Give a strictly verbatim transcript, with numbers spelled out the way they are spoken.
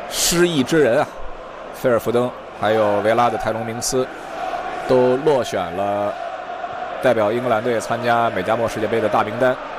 失意之人啊，菲尔福登还有维拉的泰隆明斯都落选了代表英格兰队参加美加墨世界杯的大名单。